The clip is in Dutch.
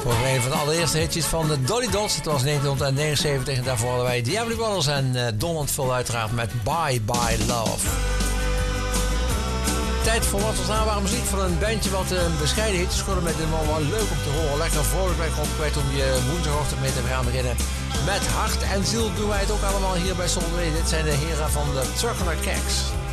Voor een van de allereerste hitjes van de Dolly Dots. Het was 1979 en daarvoor hadden wij The Everly Brothers en Donald Phil uiteraard met Bye Bye Love. Tijd voor wat verstaanbare muziek van een bandje wat een bescheiden hitjes scoorde met de man wel leuk om te horen. Lekker vrolijk, lekker opgewekt om je woensdagochtend mee te gaan beginnen. Met hart en ziel doen wij het ook allemaal hier bij Solway. Dit zijn de heren van de Turkana Keks.